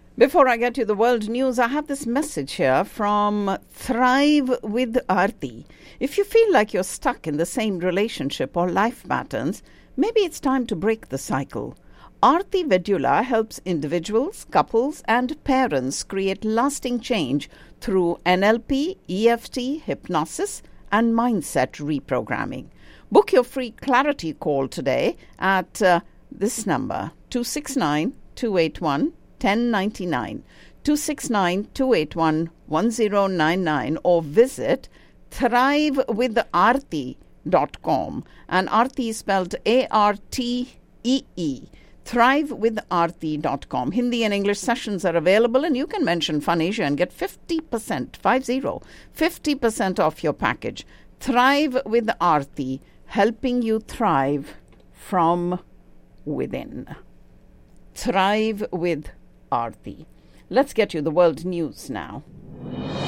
Before I get to the world news, I have this message here from Thrive with Aarti. If you feel like you're stuck in the same relationship or life patterns, maybe it's time to break the cycle. Aarti Vedula helps individuals, couples, and parents create lasting change through NLP, EFT, hypnosis, and mindset reprogramming. Book your free clarity call today at this number, 269-281-1099, 269-281-1099, or visit thrivewithaarti.com. And Aarti is spelled A-R-T-E-E. thrivewithaarti.com. Hindi and English sessions are available, and you can mention Fun Asia and get 50% off your package. Thrive with Aarti, helping you thrive from within. Thrive with Aarti. Let's get you the world news now.